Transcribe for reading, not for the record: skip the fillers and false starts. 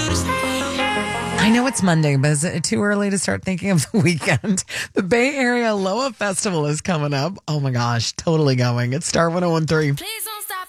I know it's Monday, but is it too early to start thinking of the weekend? The Bay Area Loa Festival is coming up. Oh my gosh, totally going. It's Star 101.3.